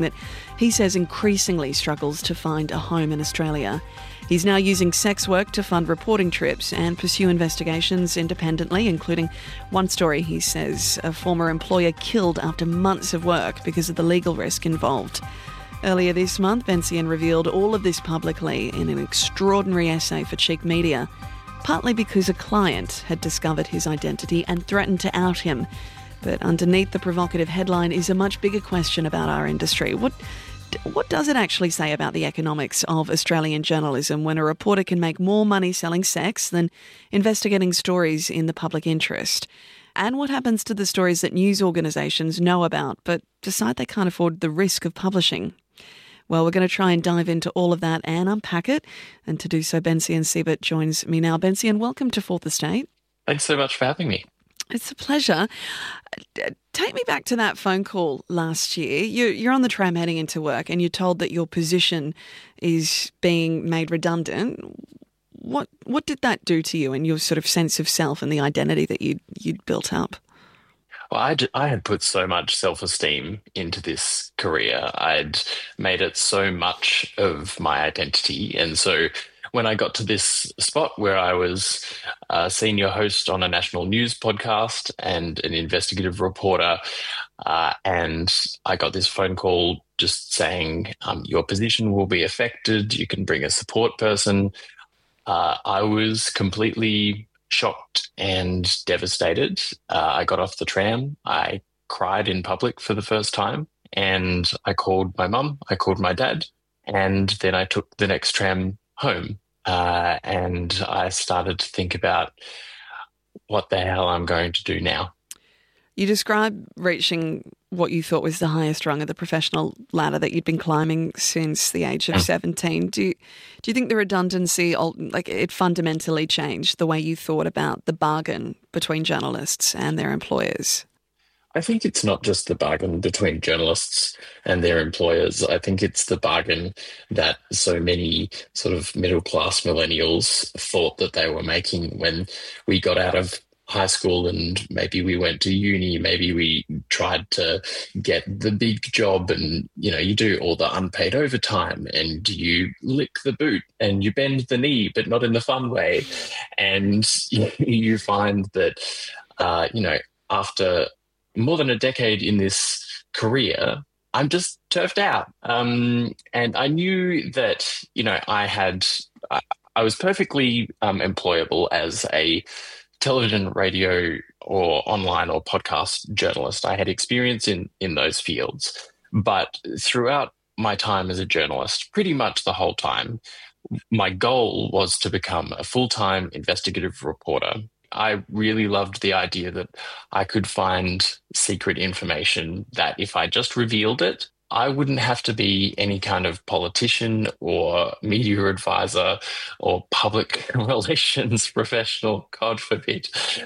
that he says increasingly struggles to find a home in Australia. He's now using sex work to fund reporting trips and pursue investigations independently, including one story he says a former employer killed after months of work because of the legal risk involved. Earlier this month, Bencian revealed all of this publicly in an extraordinary essay for Cheek Media, partly because a client had discovered his identity and threatened to out him. But underneath the provocative headline is a much bigger question about our industry. What does it actually say about the economics of Australian journalism when a reporter can make more money selling sex than investigating stories in the public interest? And what happens to the stories that news organisations know about but decide they can't afford the risk of publishing? Well, we're going to try and dive into all of that and unpack it. And to do so, Bencian Siebert joins me now. Bencian, welcome to Fourth Estate. Thanks so much for having me. It's a pleasure. Take me back to that phone call last year. You're on the tram heading into work and you're told that your position is being made redundant. What did that do to you and your sort of sense of self and the identity that you'd built up? Well, I had put so much self-esteem into this career. I'd made it so much of my identity. And so when I got to this spot where I was a senior host on a national news podcast and an investigative reporter, and I got this phone call just saying, your position will be affected. You can bring a support person. I was completely shocked and devastated. I got off the tram. I cried in public for the first time, and I called my mum. I called my dad, and then I took the next tram home. And I started to think about what the hell I'm going to do now. You describe reaching what you thought was the highest rung of the professional ladder that you'd been climbing since the age of 17. Do you think the redundancy, it fundamentally changed the way you thought about the bargain between journalists and their employers? I think it's not just the bargain between journalists and their employers. I think it's the bargain that so many sort of middle-class millennials thought that they were making when we got out of high school and maybe we went to uni, maybe we tried to get the big job and, you do all the unpaid overtime and you lick the boot and you bend the knee, but not in the fun way. And you find that, after more than a decade in this career, I'm just turfed out. And I knew that, I was perfectly employable as a television, radio, or online or podcast journalist. I had experience in those fields. But throughout my time as a journalist, pretty much the whole time, my goal was to become a full-time investigative reporter. I really loved the idea that I could find secret information that if I just revealed it, I wouldn't have to be any kind of politician or media advisor or public relations professional, God forbid,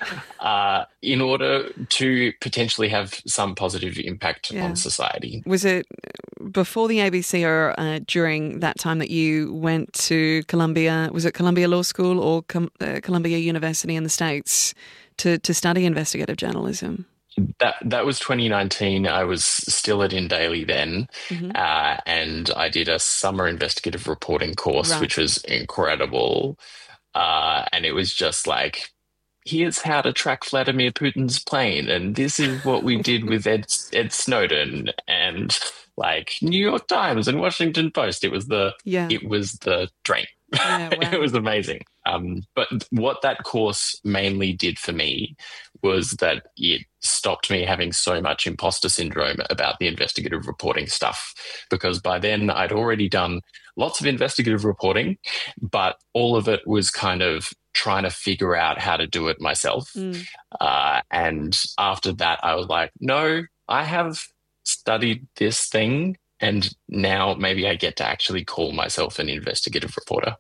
in order to potentially have some positive impact on society. Was it before the ABC or during that time that you went to Columbia? Was it Columbia Law School or Columbia University in the States to study investigative journalism? That was 2019. I was still at InDaily then, and I did a summer investigative reporting course, which was incredible. And it was just like, here's how to track Vladimir Putin's plane, and this is what we did with Ed Snowden, and like New York Times and Washington Post. It was the dream. Yeah, wow. It was amazing. But what that course mainly did for me was that it stopped me having so much imposter syndrome about the investigative reporting stuff, because by then I'd already done lots of investigative reporting, but all of it was kind of trying to figure out how to do it myself. And after that, I was like, no, I have studied this thing, and now maybe I get to actually call myself an investigative reporter.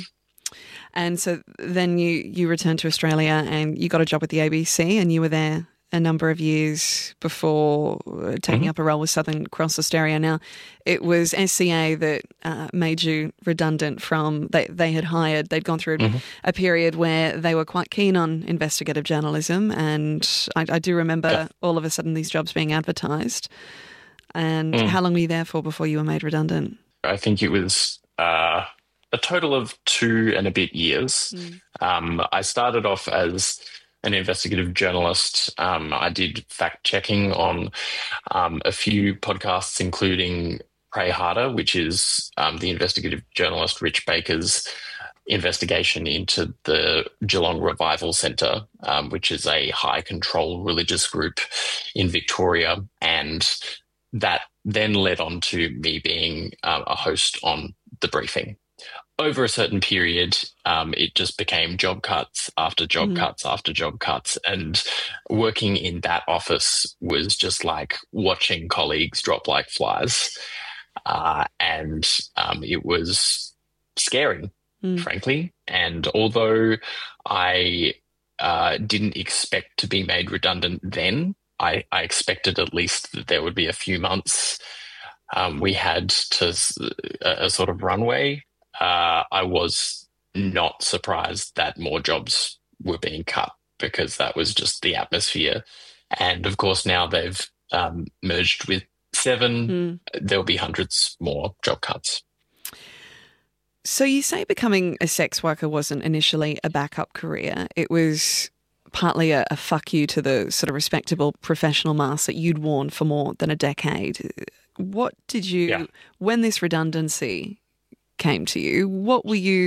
And so then you returned to Australia and you got a job with the ABC, and you were there a number of years before taking up a role with Southern Cross Austereo. Now, it was SCA that made you redundant from, they had hired, they'd gone through a period where they were quite keen on investigative journalism, and I do remember all of a sudden these jobs being advertised. And how long were you there for before you were made redundant? I think it was a total of 2 and a bit years. I started off as an investigative journalist. I did fact checking on a few podcasts, including Pray Harder, which is the investigative journalist Rich Baker's investigation into the Geelong Revival Centre, which is a high control religious group in Victoria. And that then led on to me being a host on The Briefing. Over a certain period, it just became job cuts after job cuts after job cuts. And working in that office was just like watching colleagues drop like flies. And it was scary, frankly. And although I didn't expect to be made redundant then, I expected at least that there would be a few months we had to a sort of runway. I was not surprised that more jobs were being cut because that was just the atmosphere. And of course, now they've merged with Seven. There'll be hundreds more job cuts. So you say becoming a sex worker wasn't initially a backup career. It was partly a fuck you to the sort of respectable professional mask that you'd worn for more than a decade. What did you, when this redundancy came to you, what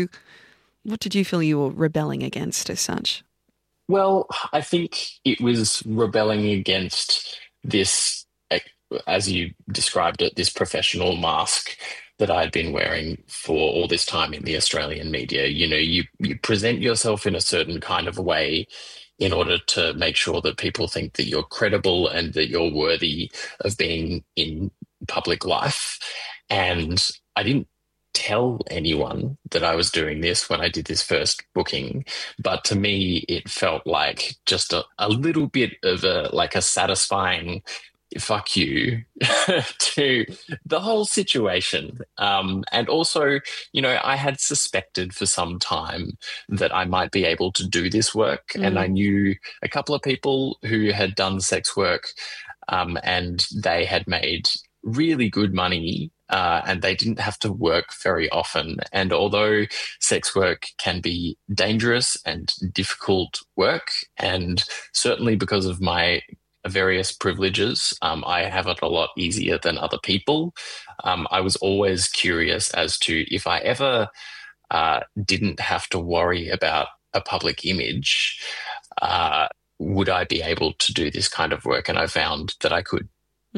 did you feel you were rebelling against as such? Well, I think it was rebelling against this, as you described it, this professional mask that I'd been wearing for all this time in the Australian media. You know, you present yourself in a certain kind of way in order to make sure that people think that you're credible and that you're worthy of being in public life. And I didn't tell anyone that I was doing this when I did this first booking, but to me it felt like just a little bit of a satisfying fuck you to the whole situation. And also, you know, I had suspected for some time that I might be able to do this work. And I knew a couple of people who had done sex work and they had made really good money and they didn't have to work very often. And although sex work can be dangerous and difficult work, and certainly because of my various privileges, I have it a lot easier than other people. I was always curious as to if I ever didn't have to worry about a public image, would I be able to do this kind of work? And I found that I could.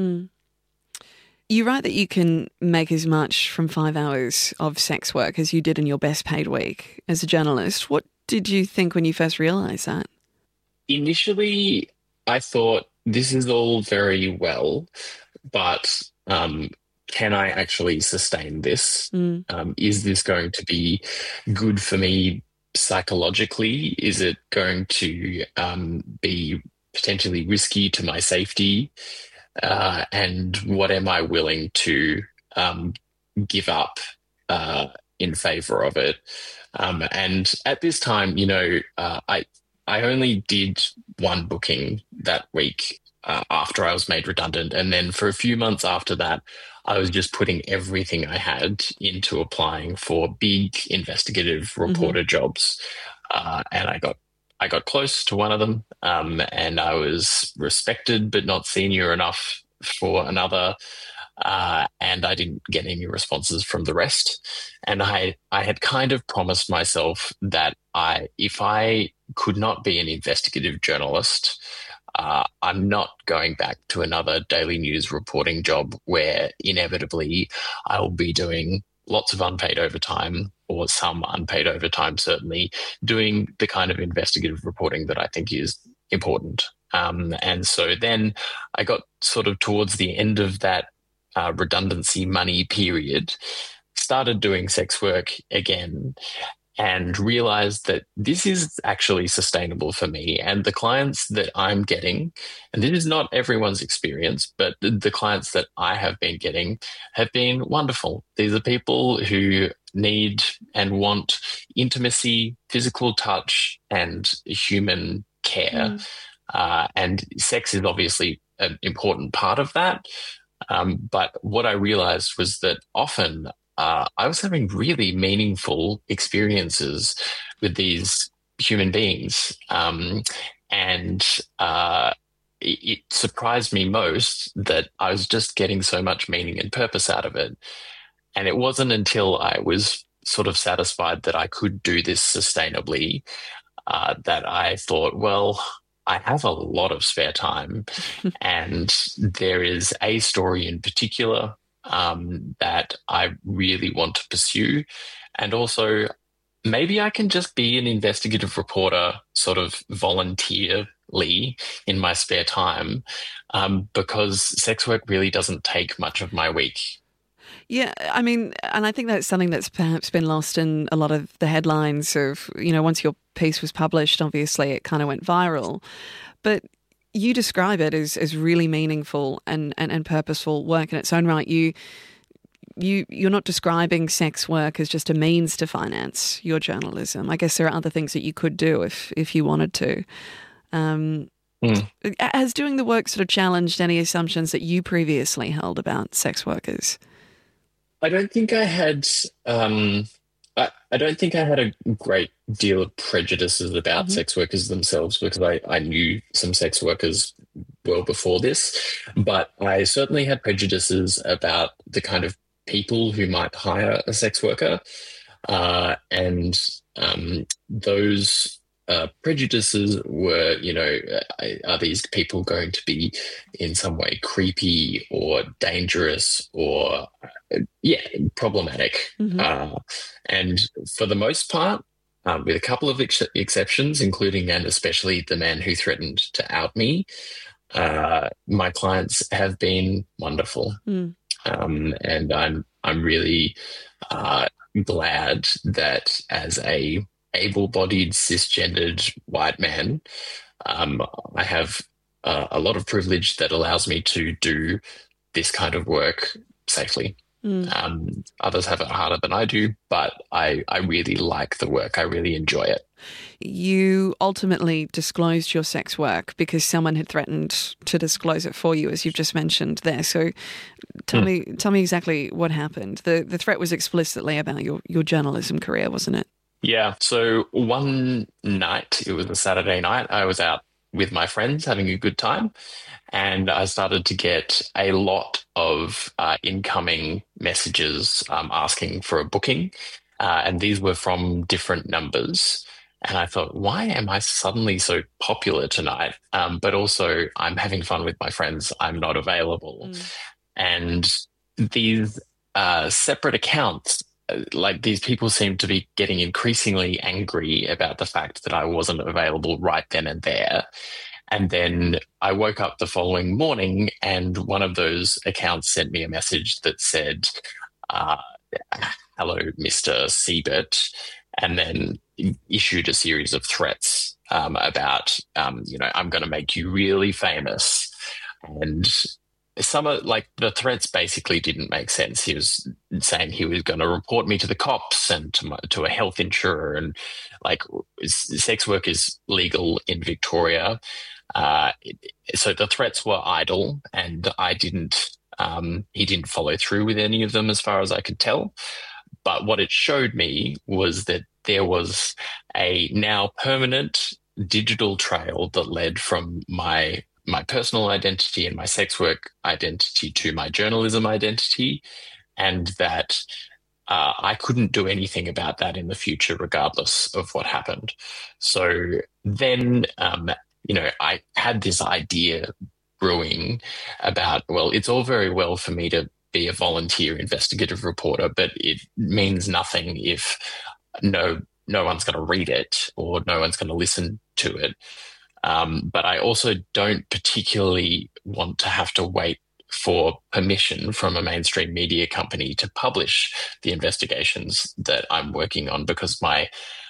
You write that you can make as much from 5 hours of sex work as you did in your best paid week as a journalist. What did you think when you first realised that? Initially, I thought, this is all very well, but can I actually sustain this? Is this going to be good for me psychologically? Is it going to be potentially risky to my safety? And what am I willing to give up in favour of it? And at this time, you know, I only did one booking that week after I was made redundant. And then for a few months after that, I was just putting everything I had into applying for big investigative reporter jobs. And I got close to one of them, and I was respected but not senior enough for another. And I didn't get any responses from the rest. And I had kind of promised myself that if I could not be an investigative journalist, I'm not going back to another daily news reporting job where inevitably I will be doing lots of unpaid overtime, or some unpaid overtime, certainly, doing the kind of investigative reporting that I think is important. And so then I got sort of towards the end of that redundancy money period, started doing sex work again, and realized that this is actually sustainable for me. And the clients that I'm getting, and this is not everyone's experience, but the clients that I have been getting have been wonderful. These are people who need and want intimacy, physical touch, and human care. And sex is obviously an important part of that. But what I realized was that often I was having really meaningful experiences with these human beings. And it surprised me most that I was just getting so much meaning and purpose out of it. And it wasn't until I was sort of satisfied that I could do this sustainably that I thought, well, I have a lot of spare time, and there is a story in particular that I really want to pursue. And also, maybe I can just be an investigative reporter, sort of voluntarily in my spare time, because sex work really doesn't take much of my week. Yeah, I mean, and I think that's something that's perhaps been lost in a lot of the headlines of, once your piece was published, obviously it kind of went viral. But you describe it as really meaningful and purposeful work in its own right. You're not describing sex work as just a means to finance your journalism. I guess there are other things that you could do if you wanted to. Has doing the work sort of challenged any assumptions that you previously held about sex workers? I don't think I had. I don't think I had a great deal of prejudices about sex workers themselves, because I knew some sex workers well before this, but I certainly had prejudices about the kind of people who might hire a sex worker, and those prejudices were, are these people going to be in some way creepy or dangerous or, problematic? And for the most part, with a couple of exceptions, including and especially the man who threatened to out me, my clients have been wonderful. And I'm really glad that as a able-bodied, cisgendered white man, I have a lot of privilege that allows me to do this kind of work safely. Others have it harder than I do, but I really like the work. I really enjoy it. You ultimately disclosed your sex work because someone had threatened to disclose it for you, as you've just mentioned there. So tell me exactly what happened. The threat was explicitly about your journalism career, wasn't it? Yeah. So one night, it was a Saturday night, I was out with my friends having a good time, and I started to get a lot of incoming messages asking for a booking, and these were from different numbers. And I thought, why am I suddenly so popular tonight? But also, I'm having fun with my friends. I'm not available. And these separate accounts, like these people seemed to be getting increasingly angry about the fact that I wasn't available right then and there. And then I woke up the following morning and one of those accounts sent me a message that said, hello, Mr. Siebert, and then issued a series of threats about, I'm going to make you really famous. And some of the threats basically didn't make sense. He was saying he was going to report me to the cops and to a health insurer, and sex work is legal in Victoria. So the threats were idle, and he didn't follow through with any of them as far as I could tell. But what it showed me was that there was a now permanent digital trail that led from my personal identity and my sex work identity to my journalism identity, and that I couldn't do anything about that in the future, regardless of what happened. So then, I had this idea brewing about, well, it's all very well for me to be a volunteer investigative reporter, but it means nothing if no one's going to read it or no one's going to listen to it. But I also don't particularly want to have to wait for permission from a mainstream media company to publish the investigations that I'm working on, because my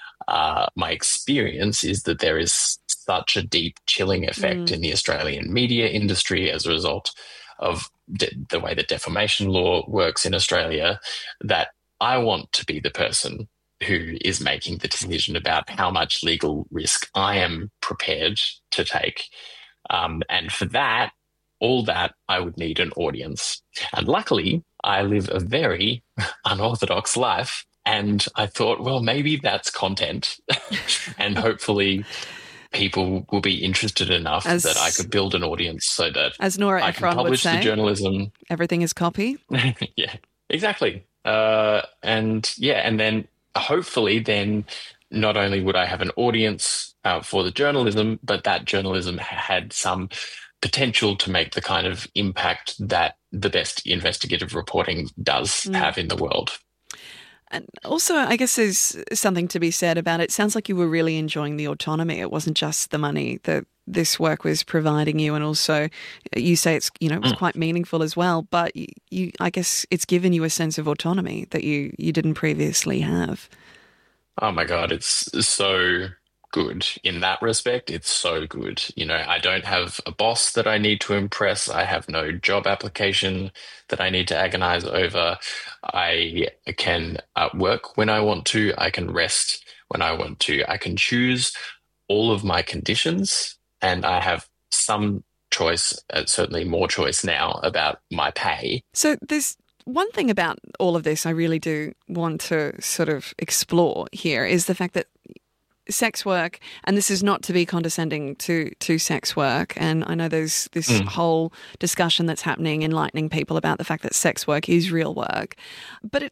experience is that there is such a deep chilling effect in the Australian media industry as a result of the way that defamation law works in Australia, that I want to be the person who is making the decision about how much legal risk I am prepared to take. And for that, all that, I would need an audience. And luckily, I live a very unorthodox life. And I thought, well, maybe that's content. And hopefully people will be interested enough that I could build an audience so that as Nora I Ephron can publish would say, the journalism. Everything is copy. Yeah, exactly. And then hopefully then not only would I have an audience for the journalism, but that journalism had some potential to make the kind of impact that the best investigative reporting does have in the world. And also, I guess there's something to be said about it. Sounds like you were really enjoying the autonomy. It wasn't just the money that this work was providing you, and also you say it's it was quite meaningful as well. But I guess it's given you a sense of autonomy that you didn't previously have. Oh my God, it's so good in that respect. It's so good. I don't have a boss that I need to impress. I have no job application that I need to agonize over. I can work when I want to. I can rest when I want to. I can choose all of my conditions, and I have some choice, certainly more choice now about my pay. So there's one thing about all of this I really do want to sort of explore here is the fact that sex work, and this is not to be condescending to sex work, and I know there's this whole discussion that's happening, enlightening people about the fact that sex work is real work, but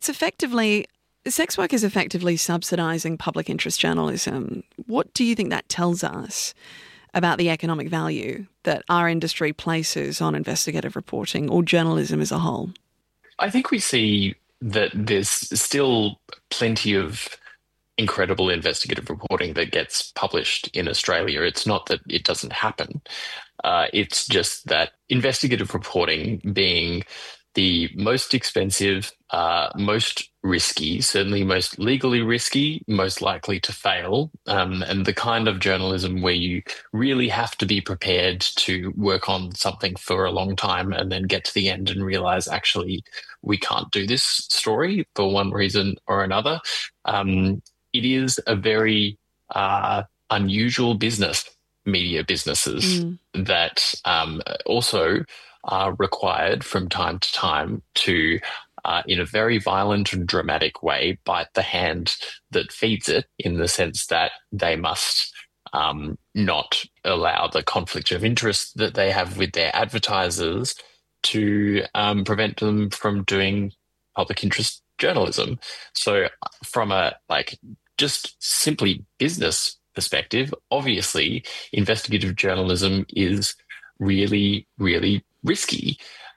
sex work is effectively subsidising public interest journalism. What do you think that tells us about the economic value that our industry places on investigative reporting or journalism as a whole? I think we see that there's still plenty of incredible investigative reporting that gets published in Australia. It's not that it doesn't happen. It's just that investigative reporting being the most expensive, most risky, certainly most legally risky, most likely to fail, and the kind of journalism where you really have to be prepared to work on something for a long time and then get to the end and realize, actually, we can't do this story for one reason or another. It is a very unusual business, media businesses, that also are required from time to time to, in a very violent and dramatic way, bite the hand that feeds it, in the sense that they must not allow the conflict of interest that they have with their advertisers to prevent them from doing public interest journalism. So from a just simply business perspective, obviously investigative journalism is really, really risky.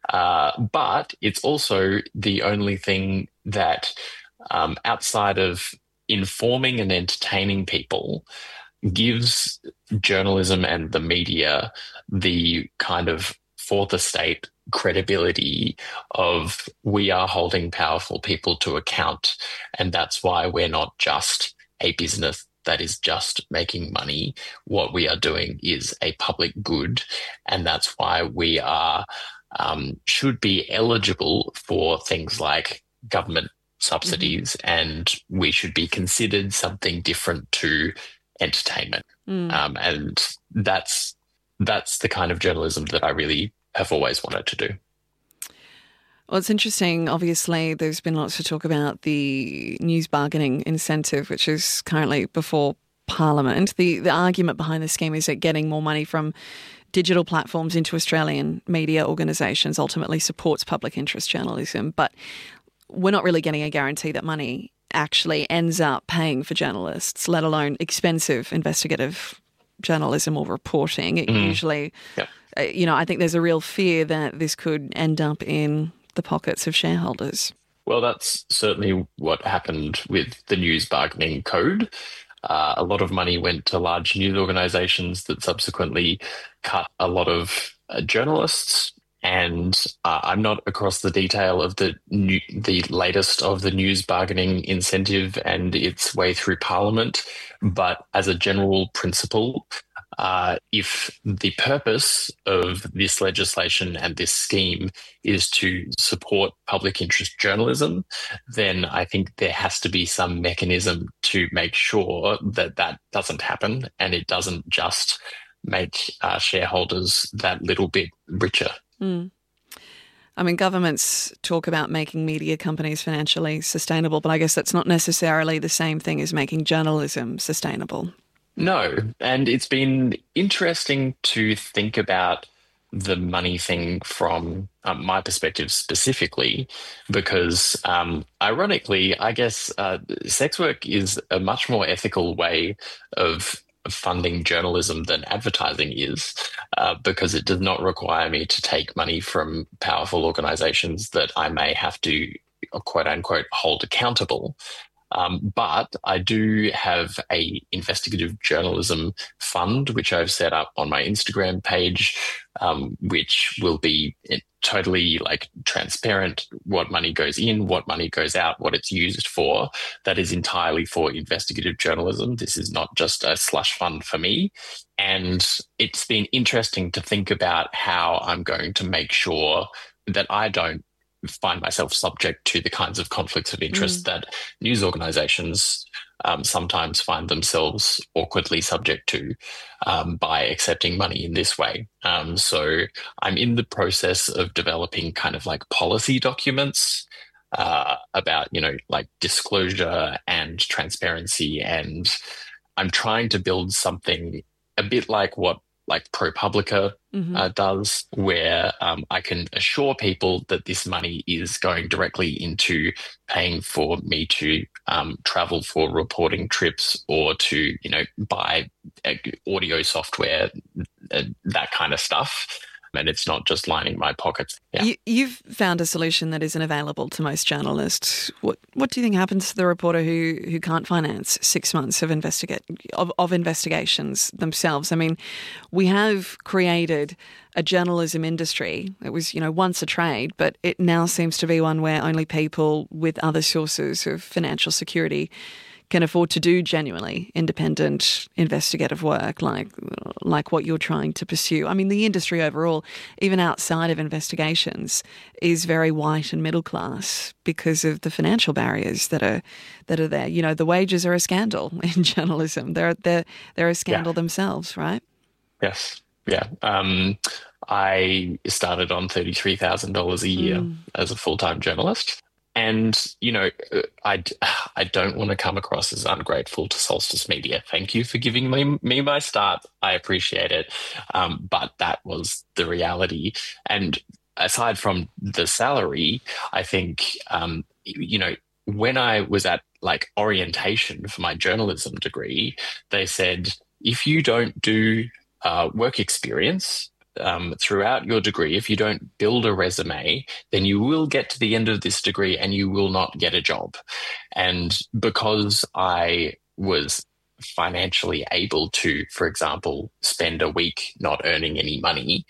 But it's also the only thing that, outside of informing and entertaining people, gives journalism and the media the kind of fourth estate credibility of, we are holding powerful people to account. And that's why we're not just a business that is just making money. What we are doing is a public good. And that's why we are, should be eligible for things like government subsidies, and we should be considered something different to entertainment. And that's the kind of journalism that I really have always wanted to do. Well, it's interesting. Obviously, there's been lots to talk about the news bargaining incentive, which is currently before Parliament. The argument behind the scheme is that getting more money from digital platforms into Australian media organisations ultimately supports public interest journalism. But we're not really getting a guarantee that money actually ends up paying for journalists, let alone expensive investigative journalism or reporting. It usually... Yep. I think there's a real fear that this could end up in the pockets of shareholders. Well, that's certainly what happened with the news bargaining code. A lot of money went to large news organisations that subsequently cut a lot of journalists. And I'm not across the detail of the latest of the news bargaining incentive and its way through Parliament. But as a general principle, if the purpose of this legislation and this scheme is to support public interest journalism, then I think there has to be some mechanism to make sure that that doesn't happen, and it doesn't just make shareholders that little bit richer. I mean, governments talk about making media companies financially sustainable, but I guess that's not necessarily the same thing as making journalism sustainable. No, and it's been interesting to think about the money thing from my perspective specifically, because ironically, I guess sex work is a much more ethical way of funding journalism than advertising is, because it does not require me to take money from powerful organizations that I may have to quote unquote hold accountable. But I do have a investigative journalism fund, which I've set up on my Instagram page, which will be totally like transparent, what money goes in, what money goes out, what it's used for. That is entirely for investigative journalism. This is not just a slush fund for me. And it's been interesting to think about how I'm going to make sure that I don't find myself subject to the kinds of conflicts of interest that news organizations sometimes find themselves awkwardly subject to by accepting money in this way. So I'm in the process of developing kind of like policy documents about, like disclosure and transparency. And I'm trying to build something a bit like what like ProPublica does, where I can assure people that this money is going directly into paying for me to travel for reporting trips or to, buy audio software, that kind of stuff. And it's not just lining my pockets. Yeah. You've found a solution that isn't available to most journalists. What do you think happens to the reporter who can't finance 6 months of investigations themselves? I mean, we have created a journalism industry. It was, once a trade, but it now seems to be one where only people with other sources of financial security can afford to do genuinely independent investigative work like what you're trying to pursue. I mean, the industry overall, even outside of investigations, is very white and middle class because of the financial barriers that are there. The wages are a scandal in journalism. They're a scandal themselves, right? Yes. Yeah. I started on $33,000 a year as a full-time journalist. And, I don't want to come across as ungrateful to Solstice Media. Thank you for giving me my start. I appreciate it. But that was the reality. And aside from the salary, I think, when I was at like orientation for my journalism degree, they said, if you don't do work experience throughout your degree, if you don't build a resume, then you will get to the end of this degree and you will not get a job. And because I was financially able to, for example, spend a week not earning any money,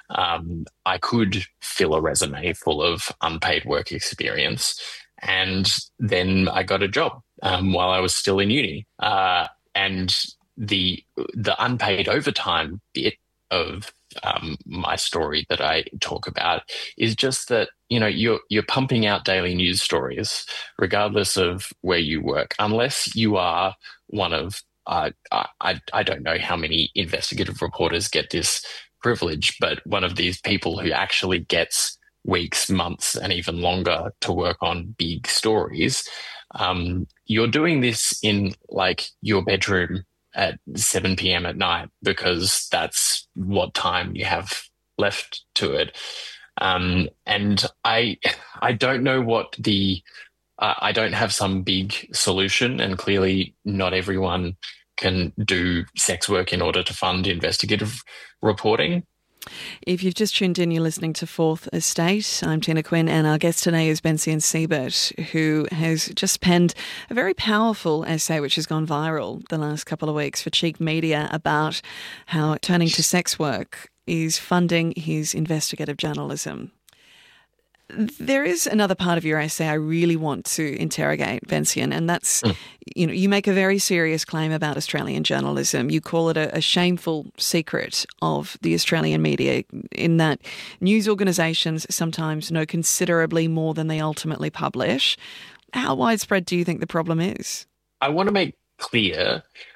I could fill a resume full of unpaid work experience. And then I got a job while I was still in uni. And the unpaid overtime bit of my story that I talk about is just that, you're pumping out daily news stories, regardless of where you work, unless you are one of, I don't know how many investigative reporters get this privilege, but one of these people who actually gets weeks, months, and even longer to work on big stories. You're doing this in like your bedroom at 7 p.m. at night because that's what time you have left to it. And I don't know what I don't have some big solution, and clearly not everyone can do sex work in order to fund investigative reporting. If you've just tuned in, you're listening to Fourth Estate. I'm Tina Quinn, and our guest today is Bensian Siebert, who has just penned a very powerful essay which has gone viral the last couple of weeks for Cheek Media about how turning to sex work is funding his investigative journalism. There is another part of your essay I really want to interrogate, Bensian, and that's, you make a very serious claim about Australian journalism. You call it a shameful secret of the Australian media, in that news organisations sometimes know considerably more than they ultimately publish. How widespread do you think the problem is? I want to make clear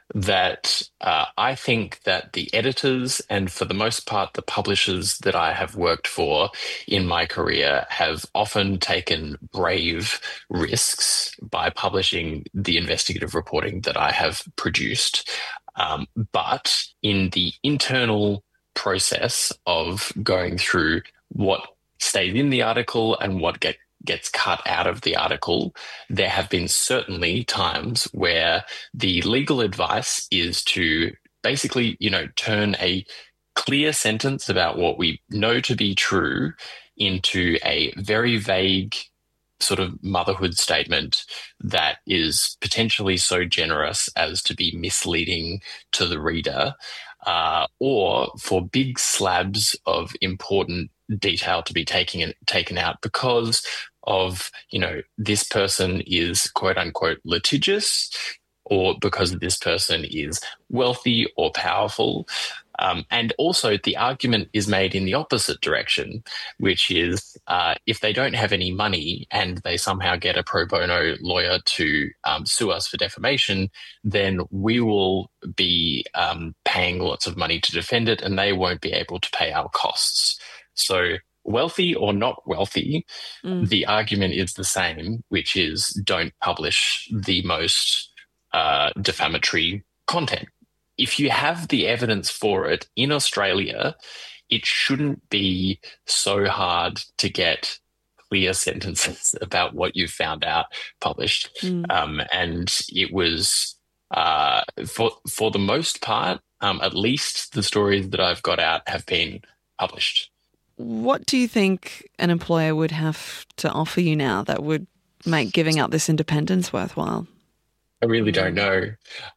that I think that the editors and, for the most part, the publishers that I have worked for in my career have often taken brave risks by publishing the investigative reporting that I have produced. But in the internal process of going through what stays in the article and what gets cut out of the article, there have been certainly times where the legal advice is to basically, turn a clear sentence about what we know to be true into a very vague sort of motherhood statement that is potentially so generous as to be misleading to the reader, or for big slabs of important detail to be taken out because of, this person is quote unquote litigious, or because this person is wealthy or powerful. And also the argument is made in the opposite direction, which is if they don't have any money and they somehow get a pro bono lawyer to sue us for defamation, then we will be paying lots of money to defend it and they won't be able to pay our costs. So wealthy or not wealthy, the argument is the same, which is don't publish the most defamatory content. If you have the evidence for it in Australia, it shouldn't be so hard to get clear sentences about what you've found out published. And it was, for the most part, at least the stories that I've got out have been published. What do you think an employer would have to offer you now that would make giving up this independence worthwhile? I really don't know,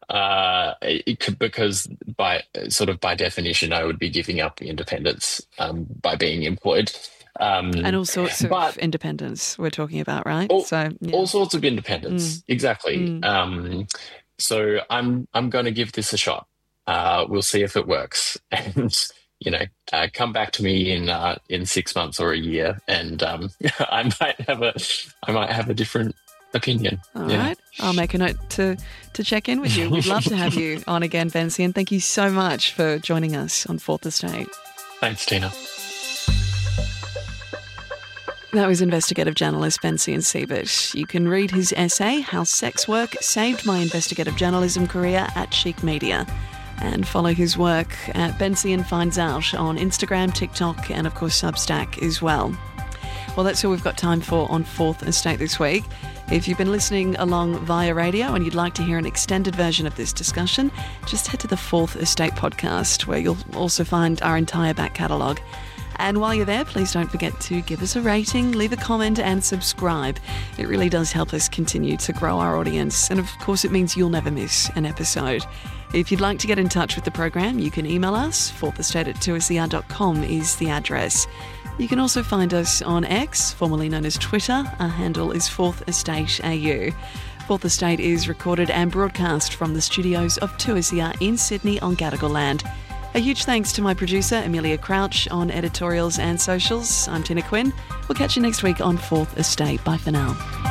because by definition, I would be giving up independence by being employed. And all sorts of independence we're talking about, right? All sorts of independence, exactly. So I'm going to give this a shot. We'll see if it works, and come back to me in 6 months or a year, and I might have a different opinion. All right. I'll make a note to check in with you. We'd love to have you on again, Bensi, and thank you so much for joining us on Fourth Estate. Thanks, Tina. That was investigative journalist Bensi Siebert. You can read his essay, How Sex Work Saved My Investigative Journalism Career, at Chic Media, and follow his work at Bensi Finds Out on Instagram, TikTok, and of course Substack as well. Well, that's all we've got time for on Fourth Estate this week. If you've been listening along via radio and you'd like to hear an extended version of this discussion, just head to the Fourth Estate podcast, where you'll also find our entire back catalogue. And while you're there, please don't forget to give us a rating, leave a comment and subscribe. It really does help us continue to grow our audience. And of course, it means you'll never miss an episode. If you'd like to get in touch with the program, you can email us. fourthestate@2ser.com is the address. You can also find us on X, formerly known as Twitter. Our handle is Fourth Estate AU. Fourth Estate is recorded and broadcast from the studios of 2SER in Sydney on Gadigal land. A huge thanks to my producer, Amelia Crouch, on editorials and socials. I'm Tina Quinn. We'll catch you next week on Fourth Estate. Bye for now.